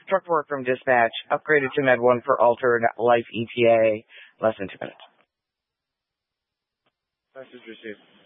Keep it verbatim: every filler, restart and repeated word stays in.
Truck work from dispatch. Upgraded to Med one for altered life E T A. Less than two minutes. Message received.